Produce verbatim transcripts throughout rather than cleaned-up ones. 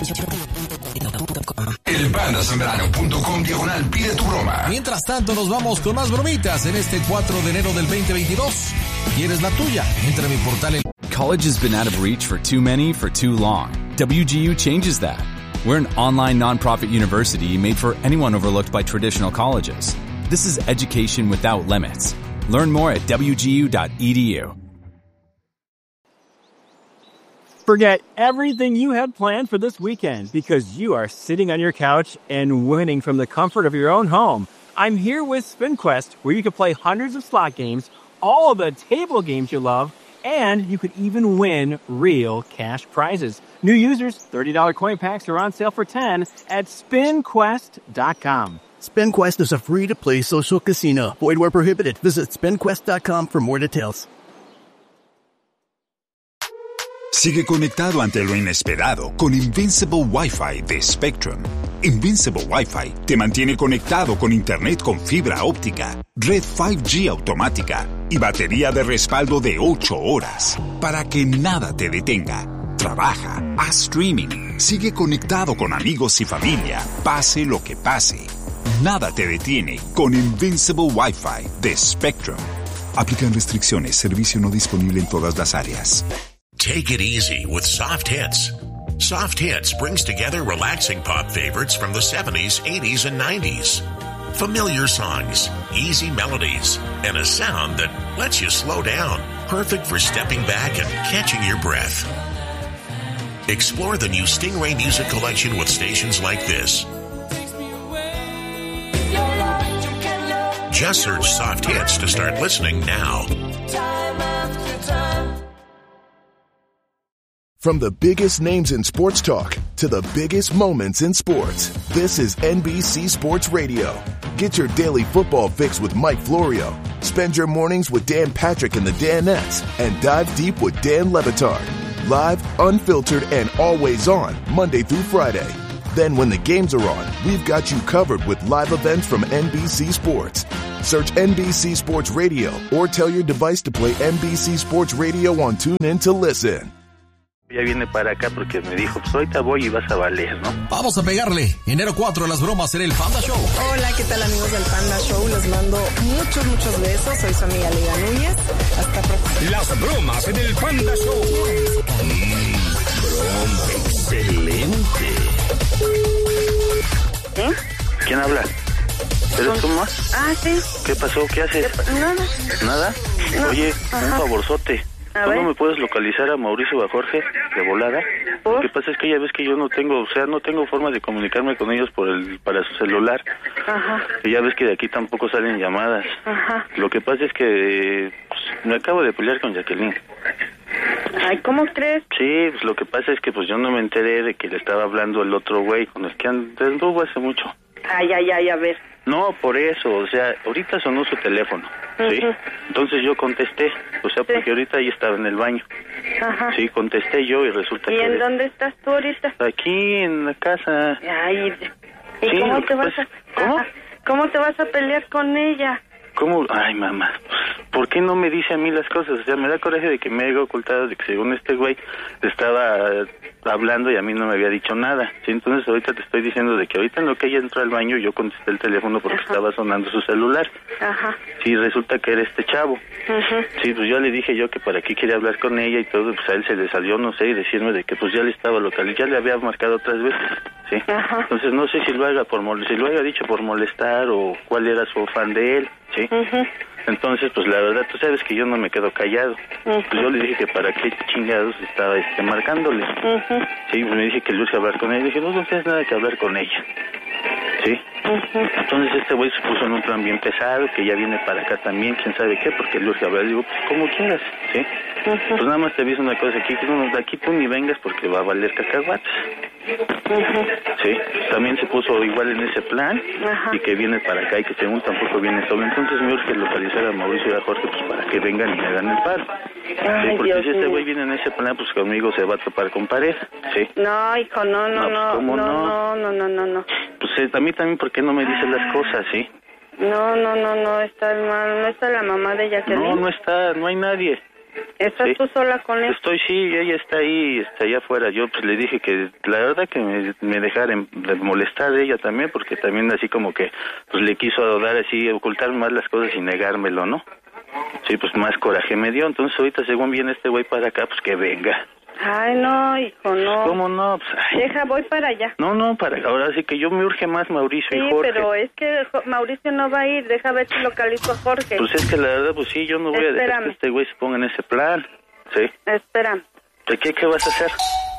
El pandasembrano punto com diagonal pide tu broma. Mientras tanto, nos vamos con más bromitas en este cuatro de enero del veinte veintidós. ¿Quieres la tuya? Entra a mi portal. College has been out of reach for too many for too long. W G U changes that. We're an online nonprofit university made for anyone overlooked by traditional colleges. This is education without limits. Learn more at w g u dot e d u. Forget everything you had planned for this weekend because you are sitting on your couch and winning from the comfort of your own home. I'm here with SpinQuest, where you can play hundreds of slot games, all of the table games you love, and you could even win real cash prizes. New users, thirty dollars coin packs are on sale for ten dollars at spin quest dot com. SpinQuest is a free-to-play social casino. Void where prohibited. Visit spin quest dot com for more details. Sigue conectado ante lo inesperado con Invincible Wi-Fi de Spectrum. Invincible Wi-Fi te mantiene conectado con Internet con fibra óptica, red cinco G automática y batería de respaldo de ocho horas para que nada te detenga. Trabaja, haz streaming, sigue conectado con amigos y familia, pase lo que pase. Nada te detiene con Invincible Wi-Fi de Spectrum. Aplican restricciones, servicio no disponible en todas las áreas. Take it easy with Soft Hits. Soft Hits brings together relaxing pop favorites from the seventies, eighties, and nineties. Familiar songs, easy melodies, and a sound that lets you slow down. Perfect for stepping back and catching your breath. Explore the new Stingray Music Collection with stations like this. Just search Soft Hits to start listening now. From the biggest names in sports talk to the biggest moments in sports, this is N B C Sports Radio. Get your daily football fix with Mike Florio. Spend your mornings with Dan Patrick and the Danettes, and dive deep with Dan Le Batard. Live, unfiltered, and always on, Monday through Friday. Then when the games are on, we've got you covered with live events from N B C Sports. Search N B C Sports Radio or tell your device to play N B C Sports Radio on TuneIn to listen. Ya viene para acá porque me dijo, pues ahorita voy y vas a valer, ¿no? Vamos a pegarle. Enero cuatro, las bromas en el Panda Show. Hola, ¿qué tal, amigos del Panda Show? Les mando muchos, muchos besos. Soy su amiga Liga Núñez. Hasta pronto. Las bromas en el Panda Show. Mmm, broma. Excelente. ¿Eh? ¿Quién habla? ¿Eres tú, ma? Ah, sí. ¿Qué pasó? ¿Qué haces? Nada. ¿Nada? No. Oye, Ajá. un favorzote. A ¿Tú ver. no me puedes localizar a Mauricio o a Jorge de volada? ¿Por? Lo que pasa es que ya ves que yo no tengo, o sea, no tengo forma de comunicarme con ellos por el para su celular. Ajá. Y ya ves que de aquí tampoco salen llamadas. Ajá. Lo que pasa es que pues, me acabo de pelear con Jacqueline. Ay, ¿cómo crees? Sí, pues lo que pasa es que pues yo no me enteré de que le estaba hablando el otro güey con el que anduvo hace mucho. Ay, ay, ay, a ver. No, por eso, o sea, ahorita sonó su teléfono, ¿sí? Ujú. Entonces yo contesté, o sea, porque Sí. ahorita ahí estaba en el baño. Ajá. Sí, contesté yo y resulta ¿Y que... en dónde estás tú ahorita? Aquí en la casa. Ay, ¿y Sí, cómo lo te que vas pasa- a... ¿Cómo? Ajá. ¿Cómo te vas a pelear con ella? ¿Cómo? Ay, mamá, ¿por qué no me dice a mí las cosas? O sea, me da coraje de que me haya ocultado de que según este güey estaba eh, hablando y a mí no me había dicho nada. Sí, entonces ahorita te estoy diciendo de que ahorita en lo que ella entró al baño yo contesté el teléfono porque Ajá. estaba sonando su celular. Ajá. Sí, resulta que era este chavo. Ujú. Sí, pues yo le dije yo que para qué quería hablar con ella y todo, pues a él se le salió, no sé, y decirme de que pues ya le estaba local, ya le había marcado otras veces, ¿sí? Ajá. Entonces no sé si lo haga por mol- si lo haya dicho por molestar o cuál era su afán de él, ¿sí? Ujú. Entonces, pues la verdad, tú sabes que yo no me quedo callado. Ujú. Pues yo le dije que para qué chingados estaba este marcándole. Ujú. Sí, pues me dije que le urge hablar con ella. Le dije, no, no tienes nada que hablar con ella. Sí. Ujú. Entonces este güey se puso en un plan bien pesado, que ya viene para acá también, quién sabe qué, porque le urge hablar. Digo, pues como quieras, ¿sí? Ujú. Pues nada más te aviso una cosa, aquí, tú no- de aquí tú ni vengas porque va a valer cacahuates. Ujú. Sí, pues también se puso igual en ese plan. Ajá. Y que viene para acá y que según tampoco viene solo. Entonces me urge localizar a Mauricio y a Jorge pues para que vengan y me hagan el paro. Sí, Ay, porque Dios si este mío. güey viene en ese plan, pues conmigo se va a topar con pared. Sí. No, hijo, no, no, No, pues, no, ¿cómo no, no? no, no, no, no, no. Pues eh, a mí también, ¿por qué no me dices las cosas, sí? No, no, no, no, está mal, no está la mamá de Jacqueline. No, no está, no hay nadie. ¿Estás sí. tú sola con él? Estoy, sí, ella está ahí, está allá afuera. Yo pues le dije que la verdad que me, me dejara de molestar de ella también, porque también así como que pues le quiso dar así, ocultar más las cosas y negármelo, ¿no? Sí, pues más coraje me dio. Entonces ahorita según viene este güey para acá, pues que venga. Ay, no, hijo, no. ¿Cómo no? Pues, ay. Deja, voy para allá. No, no, para ahora sí que yo me urge más Mauricio sí, y Jorge. pero es que Mauricio no va a ir. Deja ver si localizo a Jorge. Pues es que la verdad, pues sí, yo no voy Espérame. a dejar que este güey se ponga en ese plan. Sí. Espera. ¿De qué, qué vas a hacer?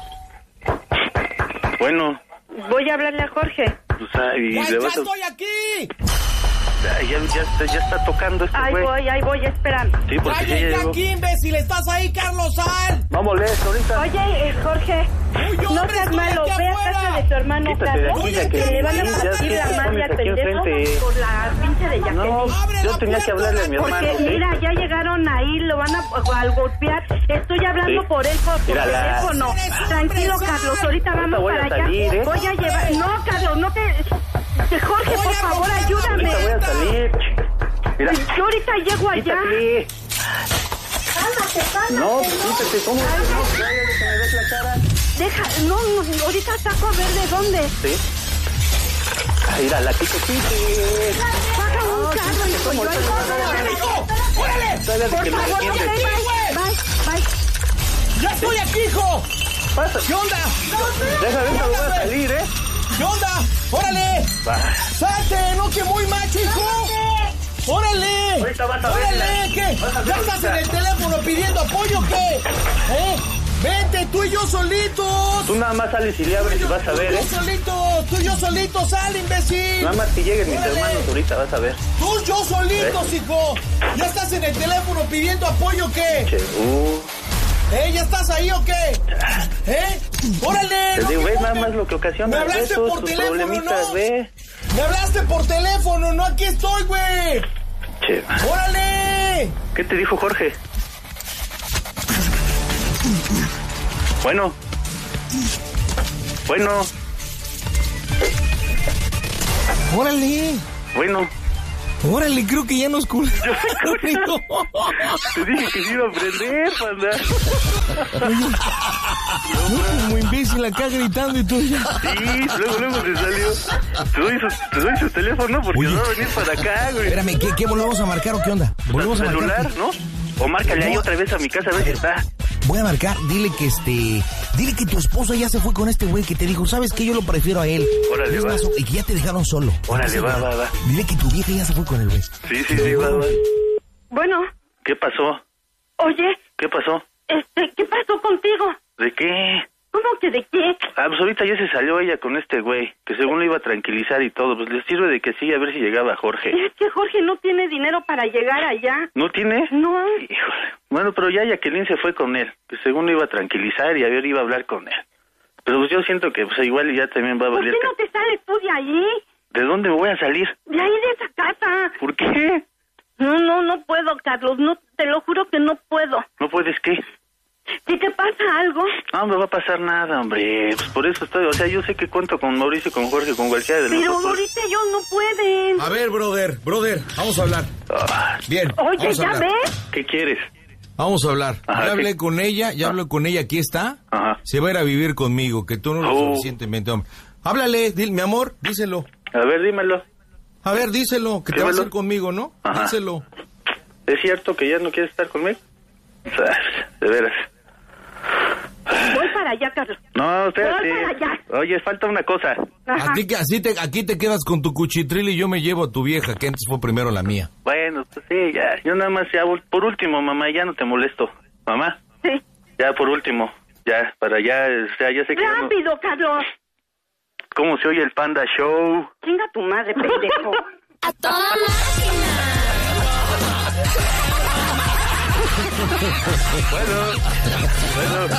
Bueno. Voy a hablarle a Jorge. Pues, ay, ¡Ya, le ya vas a... estoy aquí! Ay, ya, ya, está, ya está tocando este Ahí güey. voy, ahí voy, esperando. Sí, porque ¡Ya ya llegué llegó. aquí, imbécil! ¿Estás ahí, Carlos? ¡Sal! No molesta ahorita. Oye, eh, Jorge, Uy, no hombre, seas estoy malo. aquí Ve a afuera. casa de tu hermano Quítate de Carlos, aquí, ya que que- le van a ya partir que la te madre pones a aquí pendejo enfrente. por la pinche de Jacqueline. No, ¡Abre yo la tenía que puerta, hablarle a mi Porque hermano. ¿sí? mira, ya llegaron ahí, lo van a al golpear. Estoy hablando Sí. por él por, por Mírala. teléfono. Tranquilo, Carlos, ahorita vamos voy a para salir, allá. ¿eh? Voy a llevar. No, Carlos, no te. te- Jorge, por favor, ayúdame. Ahorita voy a salir. Mira. Yo ahorita llego allá. Quítate. Cálmate, cálmate. No, quítate, ¿cómo? Ay, No, ya, ya que me des la cara. Deja, no, no, ahorita saco a ver de dónde. Sí. Ay, mira, la quito, quite. Baja un carro, hijo, yo ahí voy. ¡Órale! Todavía de Por que me favor, defiendes. bye, bye, bye, bye. ¡Ya estoy aquí, hijo! Pasa. ¿Qué onda? Deja ver, voy a salir, ¿eh? ¿Qué onda? ¡Órale! Va. ¡Salte! ¡No, que muy macho, hijo! ¡Órale! Ahorita vas a ver. ¡Órale! ¿Qué? Vas a ver ¿Ya estás en ahorita. el teléfono pidiendo apoyo o qué? ¿Eh? ¡Vente, tú y yo solitos! Tú nada más sales y le abres y vas a ver, ¡Tú ¿eh? y yo solitos! ¡Tú y yo solitos! ¡Sal, imbécil! Nada más que lleguen mis Órale. hermanos ahorita, vas a ver. ¡Tú y yo solitos, hijo! ¿Ya estás en el teléfono pidiendo apoyo o qué? Che, uh. ¿Eh? ¿Ya estás ahí o qué? ¿Eh? ¡Órale! Te no digo, te ves nada pongas- más lo que ocasiona. Me hablaste Esos, por tus teléfono, problemitas, ¿no? ve. Me hablaste por teléfono, no, aquí estoy, güey. Che, ¡Órale! ¿qué te dijo Jorge? Bueno. Bueno. ¡Órale! Bueno. Órale, creo que ya nos curaron. Te dije que se iba a aprender, panda. Yo como imbécil acá gritando y todo ya. Sí, luego, luego se salió. Te doy su, te doy su teléfono porque Oye. va a venir para acá, güey. Espérame, ¿qué, qué volvemos a marcar o qué onda? Volvemos a celular, marcar. ¿no? O márcale ahí No. otra vez a mi casa a ver si está. Voy a marcar, dile que este, dile que tu esposa ya se fue con este güey que te dijo, ¿sabes qué? Yo lo prefiero a él. Órale, Es va. más, y que ya te dejaron solo. Órale, va, va, va. Dile que tu vieja ya se fue con el güey. Sí, sí, sí, va, va. Bueno, ¿Qué pasó? oye, ¿Qué pasó? este, ¿qué pasó contigo? ¿De qué? ¿Cómo que de qué? Ah, pues ahorita ya se salió ella con este güey, que según lo iba a tranquilizar y todo. Pues le sirve de que sí, a ver si llegaba Jorge. Es que Jorge no tiene dinero para llegar allá. ¿No tiene? No. Híjole. Bueno, pero ya Jacqueline se fue con él, que según lo iba a tranquilizar y a ver, iba a hablar con él. Pero pues yo siento que pues igual ya también va a ¿Por valer. qué no te sales tú de ahí? ¿De dónde me voy a salir? De ahí de esa casa. ¿Por qué? No, no, no puedo, Carlos. No, te lo juro que no puedo. ¿No puedes qué? Si te pasa algo, No me va a pasar nada, hombre. Pues por eso estoy, o sea, yo sé que cuento con Mauricio, con Jorge, con cualquiera de pero nosotros. ahorita ellos no pueden. A ver, brother, brother, vamos a hablar. Ah, Bien. Oye, vamos a ¿ya hablar. ves? ¿qué quieres? Vamos a hablar. Ajá, ya hablé ¿qué? con ella, ya hablé con ella, aquí está. Ajá. Se va a ir a vivir conmigo, que tú no lo Oh. suficientemente, hombre. Háblale, dile, mi amor, díselo. A ver, dímelo. A ver, díselo, que te Dímelo. vas a ir conmigo, ¿no? Ajá. Díselo. ¿Es cierto que ya no quieres estar conmigo? O sea, de veras. Voy para allá, Carlos. No, espérate. Voy para allá. Oye, falta una cosa. Ajá. Así que así te, aquí te quedas con tu cuchitril y yo me llevo a tu vieja, que antes fue primero la mía. Bueno, pues sí, ya. Yo nada más ya, por último, mamá, ya no te molesto. Mamá, Sí. ya por último. Ya, para allá, o sea, ya sé que... ya no- Rápido, Carlos. ¿Cómo se oye el Panda Show? Chinga tu madre, pendejo. A toda máquina. Bueno, bueno.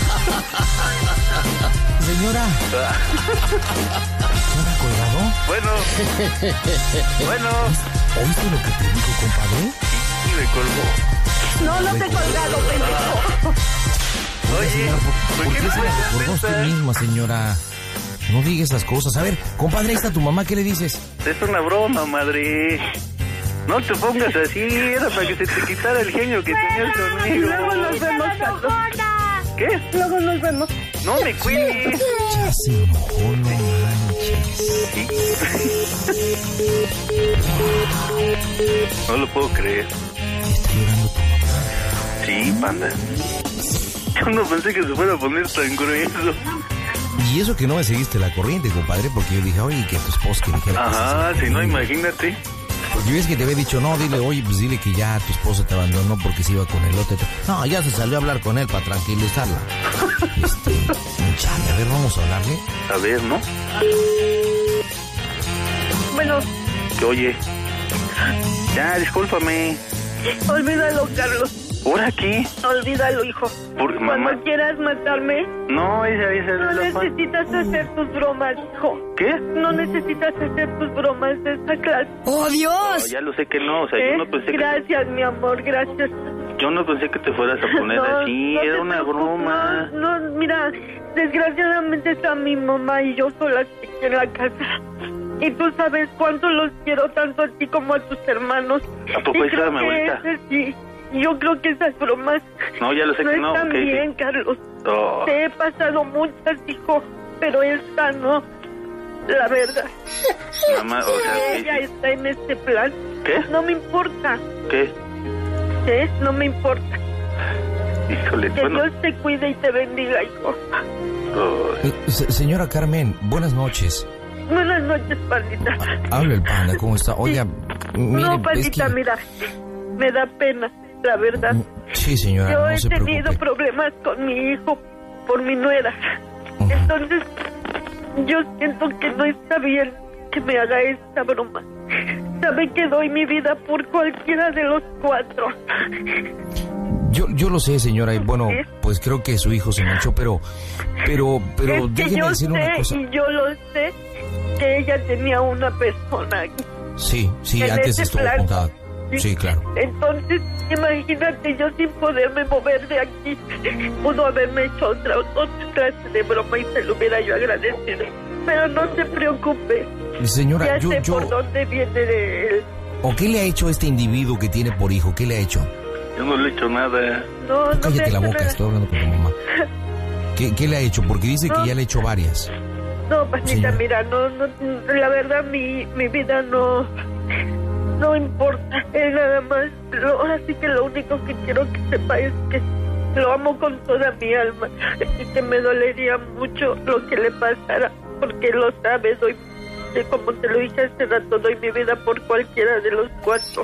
Señora. ¿Señora Colgado? Bueno. Bueno. ¿Oíste lo que te dijo, compadre? Y me colgó. No, no te he colgado, pendejo. Oye, Señora, ¿por, ¿por por qué qué no se me la recordó contestas? usted misma, señora? No diga esas cosas. A ver, compadre, ahí está tu mamá, ¿qué le dices? Es una broma, madre. No te pongas así, era para que se te quitara el genio que tenías conmigo. Luego nos vemos, Carlos. ¿Qué? Luego nos vemos. No me cuides. Ya se enojó, no manches. No lo puedo creer. Está llorando tu mamá. Sí, panda. Yo no pensé que se fuera a poner tan grueso. Y eso que no me seguiste la corriente, compadre, porque yo dije, oye, que tu esposa que dijera. Ajá, si no, imagínate. Porque ves que te había dicho, no, dile, oye, pues dile que ya tu esposa te abandonó porque se iba con el otro. No, ya se salió a hablar con él para tranquilizarla. Este, chale, a ver, vamos a hablarle. A ver, ¿no? Bueno. Que oye. Ya, discúlpame. Olvídalo, Carlos. ¿Ahora qué? Olvídalo, hijo. ¿Por qué, mamá? Cuando quieras matarme... No, esa, esa No es la necesitas hacer tus bromas, hijo. ¿Qué? No necesitas hacer tus bromas de esa clase. ¡Oh, Dios! No, ya lo sé que no, o sea, ¿Eh? yo no pensé que... Gracias, mi amor, gracias. Yo no pensé que te fueras a poner No, así, no era te una preocupes, broma. No, no, mira, desgraciadamente está mi mamá y yo solas aquí en la casa. Y tú sabes cuánto los quiero tanto a ti como a tus hermanos. ¿A poco y creo mi que abuelita? ese sí. Yo creo que esas bromas No, ya lo sé no que no. están okay, bien, sí. Carlos. Oh. Te he pasado muchas, hijo, pero esta no. La verdad. Mamá, o sea, Que sí, ella sí. está en este plan. ¿Qué? No me importa. ¿Qué? ¿Qué? No me importa. Híjole, Que bueno. Dios te cuide y te bendiga, hijo. Oh. Eh, se- señora Carmen, buenas noches. Buenas noches, pandita. Habla el panda, ¿cómo está? Oiga, mire, No, es pandita, que... mira. Me da pena, la verdad. Sí, señora, Yo no he se tenido preocupe. problemas con mi hijo por mi nuera. Entonces, yo siento que no está bien que me haga esta broma. Sabe que doy mi vida por cualquiera de los cuatro. Yo, yo lo sé, señora, y bueno, pues creo que su hijo se manchó, pero, pero, pero Es que déjeme yo decir sé, una cosa. y yo lo sé, que ella tenía una persona aquí. Sí, sí, en antes ese estuvo plan. contada. Sí, claro. Entonces, imagínate, yo sin poderme mover de aquí, pudo haberme hecho otra, otra clase de broma y se lo hubiera yo agradecido. Pero no se preocupe. Señora, ya yo, sé yo, por dónde viene de él. ¿o qué le ha hecho este individuo que tiene por hijo? ¿Qué le ha hecho? Yo no le he hecho nada. No, Tú no cállate me la hace boca, nada. estoy hablando con tu mamá. ¿Qué, qué le ha hecho? Porque dice que ya le ha hecho varias. No, Pasita, Señora. mira, no, no, la verdad mi, mi vida no, no importa. Él nada más, lo, así que lo único que quiero que sepa es que lo amo con toda mi alma y que me dolería mucho lo que le pasara, porque lo sabe, doy, como te lo dije hace rato, doy mi vida por cualquiera de los cuatro.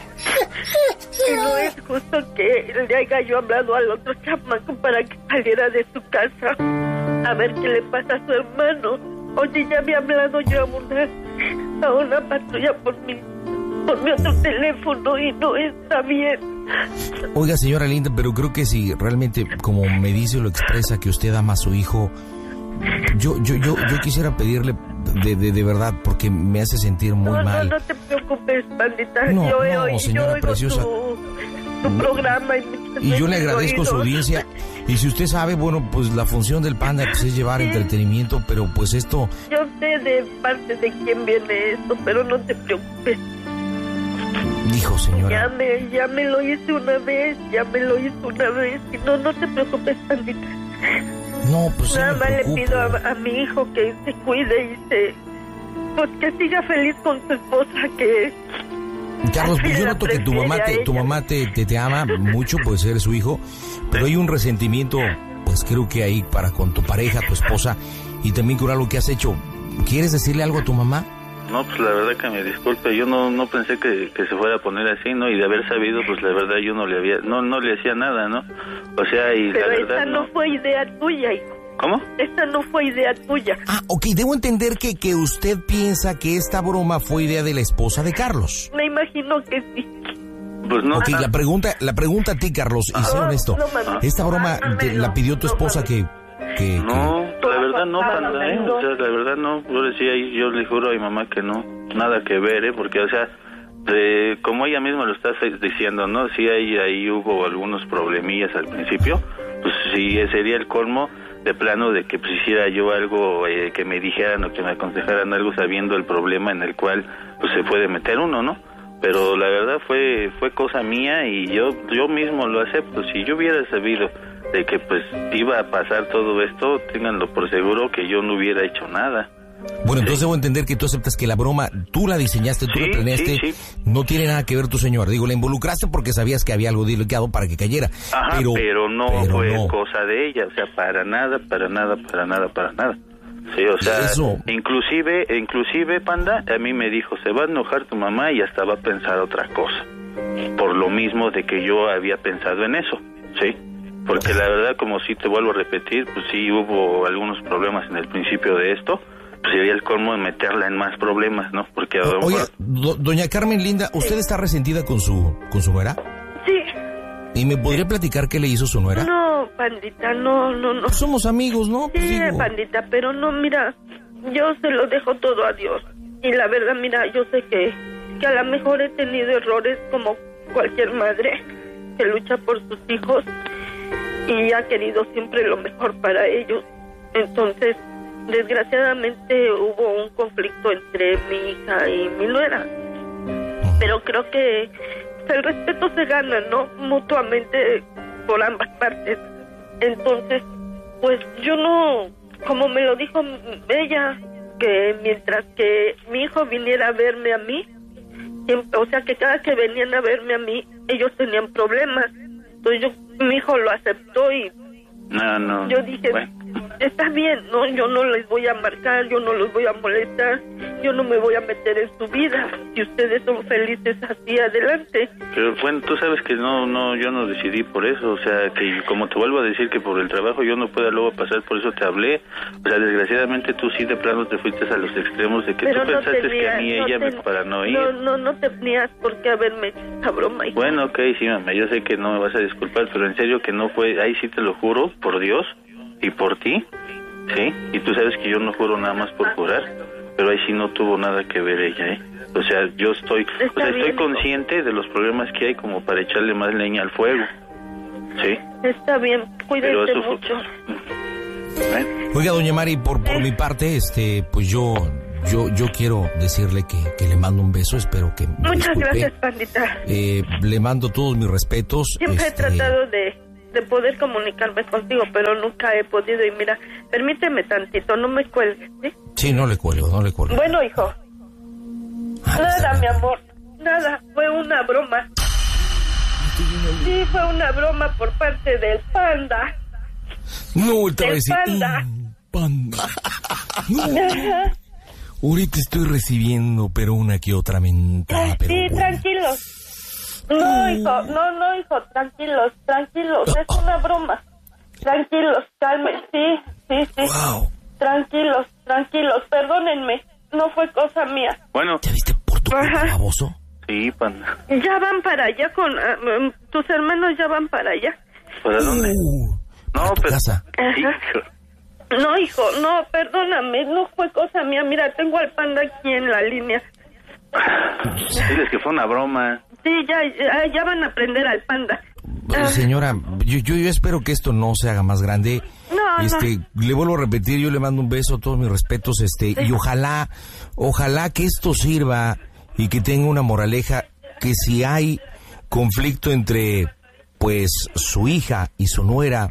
Y no es justo que le haya yo hablado al otro chamaco para que saliera de su casa a ver qué le pasa a su hermano. Oye, ya había hablado yo a una, a una patrulla por mi, por mi otro teléfono y no está bien. Oiga, señora linda, pero creo que si realmente, como me dice o lo expresa, que usted ama a su hijo, yo, yo, yo, yo quisiera pedirle de, de, de verdad, porque me hace sentir muy no, mal. No, no te preocupes, pandita. No, yo he no, oído, señora yo oigo preciosa. tu, tu programa y muchas Y yo le veces agradezco su oído. audiencia. Y si usted sabe, bueno, pues la función del panda pues, es llevar entretenimiento, pero pues esto... Yo sé de parte de quién viene esto, pero no te preocupes. Dijo, señora. Ya me, ya me lo hice una vez, ya me lo hice una vez. Y no, no te preocupes, pandita. No, pues sí Nada me más le preocupo. pido a, a mi hijo que se cuide y se... Pues que siga feliz con su esposa, que... Carlos, pues yo la noto que tu prefiere mamá a te, tu ella. mamá te, te, te ama mucho, pues eres su hijo, pero hay un resentimiento, pues creo que ahí para con tu pareja, tu esposa, y también con algo que has hecho. ¿Quieres decirle algo a tu mamá? No, pues la verdad que me disculpe, yo no no pensé que, que se fuera a poner así, ¿no? Y de haber sabido, pues la verdad yo no le había, no no le hacía nada, ¿no? O sea, y Pero la esa verdad no no. fue idea tuya, hijo. ¿Cómo? Esa no fue idea tuya. Ah, ok, debo entender que, que usted piensa que esta broma fue idea de la esposa de Carlos. Me imagino que sí. Pues no. Ok, la pregunta, la pregunta a ti, Carlos, y sé No, honesto, no, mami. esta broma te- la pidió tu esposa que... que, No, la verdad no, Ah, panda, ¿eh? O sea, la verdad no. Yo le decía ahí, yo le juro a mi mamá que no, nada que ver, ¿eh? Porque, o sea, de, como ella misma lo está diciendo, ¿no? Sí, ahí, ahí hubo algunos problemillas al principio, pues sí, sería el colmo de plano de que pues, hiciera yo algo, eh, que me dijeran o que me aconsejaran algo sabiendo el problema en el cual pues se puede meter uno, ¿no? pero la verdad fue fue cosa mía y yo yo mismo lo acepto. Si yo hubiera sabido de que pues iba a pasar todo esto, ténganlo por seguro que yo no hubiera hecho nada. Bueno, entonces sí. Debo entender que tú aceptas que la broma, tú la diseñaste, tú sí, la planeaste, sí, sí. No tiene nada que ver tu señor. Digo, la involucraste porque sabías que había algo delicado para que cayera. Ajá, pero, pero no pero fue no. cosa de ella, o sea, para nada, para nada, para nada, para nada. Sí, o sea, Eso. inclusive, inclusive, Panda, a mí me dijo, se va a enojar tu mamá y hasta va a pensar otra cosa. Por lo mismo de que yo había pensado en eso, ¿sí? Porque la verdad, como sí te vuelvo a repetir, pues sí hubo algunos problemas en el principio de esto. Pues sería el colmo de meterla en más problemas, ¿no? Porque a lo mejor... Oiga, do, doña Carmen Linda, ¿usted sí. está resentida con su con su nuera? Sí. ¿Y me podría platicar qué le hizo su nuera? No, Pandita, no, no, no. Pues somos amigos, ¿no? Pues sí, digo... Pandita, pero no, mira, yo se lo dejo todo a Dios. Y la verdad, mira, yo sé que, que a lo mejor he tenido errores como cualquier madre que lucha por sus hijos y ha querido siempre lo mejor para ellos. Entonces... desgraciadamente hubo un conflicto entre mi hija y mi nuera, pero creo que el respeto se gana, ¿no? Mutuamente por ambas partes. Entonces, pues yo no, como me lo dijo ella, que mientras que mi hijo viniera a verme a mí, siempre, o sea que cada que venían a verme a mí, ellos tenían problemas. Entonces yo, mi hijo lo aceptó y no, no. yo dije, bueno. Está bien, no, yo no les voy a marcar, yo no los voy a molestar, yo no me voy a meter en su vida. Si ustedes son felices así, adelante. Pero bueno, tú sabes que no, no, yo no decidí por eso, o sea, que como te vuelvo a decir que por el trabajo yo no pueda luego pasar, por eso te hablé. O sea, desgraciadamente tú sí de plano te fuiste a los extremos de que pero tú no pensaste tenía, que a mí no ella ten, me para no ir. No, no, no tenías por qué haberme hecho esa broma. Hija. Bueno, ok, sí, mamá, yo sé que no me vas a disculpar, pero en serio que no fue, ahí sí te lo juro, por Dios y por ti. Sí, y tú sabes que yo no juro nada más por jurar, pero ahí sí no tuvo nada que ver ella, ¿eh? O sea, yo estoy, Está o sea, bien, estoy consciente de los problemas que hay como para echarle más leña al fuego, ¿sí? Está bien, cuídate fue... mucho. ¿Eh? Oiga, doña Mari, por, por mi parte, este, pues yo, yo, yo quiero decirle que, que le mando un beso, espero que me Muchas disculpe. gracias, Pandita. Eh, le mando todos mis respetos. Siempre este... he tratado de... de poder comunicarme contigo, pero nunca he podido. Y mira, permíteme tantito, no me cuelgues, ¿sí? Sí, no le cuelgo, no le cuelgo. Bueno, hijo. Ah, nada, mi amor, nada, fue una broma. Sí, fue una broma por parte del Panda. No, te voy a Del decir... Panda. Panda. No. Ahorita estoy recibiendo, pero una que otra mentada, pero Sí, bueno. tranquilos. No, hijo, no, no, hijo, tranquilos, tranquilos, es una broma. Tranquilos, calmen, sí, sí, sí. Wow. Tranquilos, tranquilos, perdónenme, no fue cosa mía. Bueno. ¿Te viste por tu culpa, baboso? Sí, Panda. Ya van para allá con... Uh, tus hermanos ya van para allá. ¿Para dónde? Uh, no, tu pero... casa. No, hijo, no, perdóname, no fue cosa mía. Mira, tengo al Panda aquí en la línea. Diles que fue una broma. Sí, ya, ya, ya van a aprender al Panda. Uh, señora, yo, yo, yo espero que esto no se haga más grande. No, este, no. Le vuelvo a repetir, yo le mando un beso, todos mis respetos, este, y ojalá, ojalá que esto sirva y que tenga una moraleja, que si hay conflicto entre, pues, su hija y su nuera,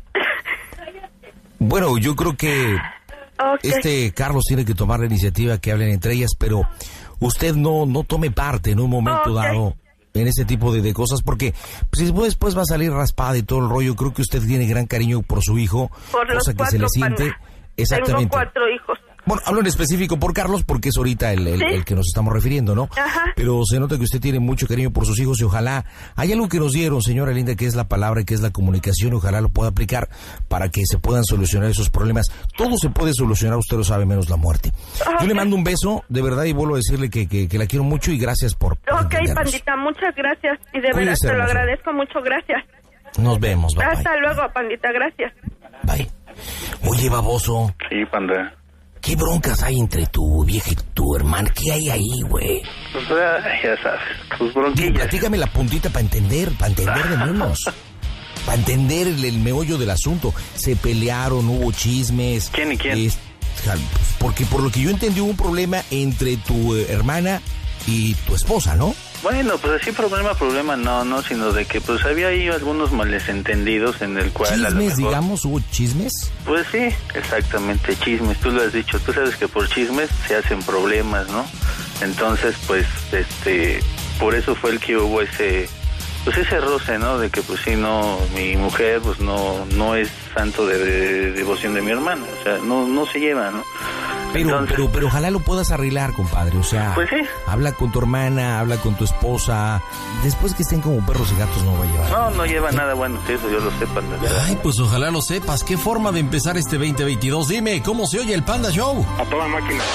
bueno, yo creo que okay. este Carlos tiene que tomar la iniciativa, que hablen entre ellas, pero usted no, no tome parte en un momento okay. dado en ese tipo de, de cosas, porque pues, si después va a salir raspada y todo el rollo. Creo que usted tiene gran cariño por su hijo, por los cosa que se le siente. Panda. Exactamente. Tengo cuatro hijos. Bueno, hablo en específico por Carlos, porque es ahorita el, el, ¿Sí? el que nos estamos refiriendo, ¿no? Ajá. Pero se nota que usted tiene mucho cariño por sus hijos y ojalá, hay algo que nos dieron, señora Linda, que es la palabra y que es la comunicación, ojalá lo pueda aplicar para que se puedan solucionar esos problemas. Todo se puede solucionar, usted lo sabe, menos la muerte. Okay. Yo le mando un beso, de verdad, y vuelvo a decirle que, que, que la quiero mucho y gracias por, por Ok, entendernos. Pandita, muchas gracias y de verdad Cuídese, te lo hermoso. agradezco mucho, gracias. Nos vemos, bye, Hasta bye. luego, Pandita, gracias. Bye. Oye, baboso. Sí, Panda. ¿Qué broncas hay entre tu vieja y tu hermana? ¿Qué hay ahí, güey? Pues ya sabes, tus bronquillas. Platícame la puntita para entender, para entender de menos. Para entender el, el meollo del asunto. Se pelearon, hubo chismes. ¿Quién y quién? Es, porque por lo que yo entendí hubo un problema entre tu eh, hermana y tu esposa, ¿no? Bueno, pues así problema, problema no, no, sino de que pues había ahí algunos malentendidos en el cual... ¿Chismes, a lo mejor, digamos? ¿Hubo chismes? Pues sí, exactamente, chismes, tú lo has dicho, tú sabes que por chismes se hacen problemas, ¿no? Entonces, pues, este, por eso fue el que hubo ese, pues ese roce, ¿no? De que pues sí, no, mi mujer pues no, no es santo de, de devoción de mi hermano, o sea, no, no se lleva, ¿no? Pero, Entonces, pero, pero ojalá lo puedas arreglar, compadre. O sea, pues sí. Habla con tu hermana, habla con tu esposa. Después que estén como perros y gatos no va a llevar. No, no lleva nada bueno, que eso yo lo sepa. Ay, pues ojalá lo sepas. ¿Qué forma de empezar este veinte veintidós? Dime, ¿cómo se oye el Panda Show? A toda máquina.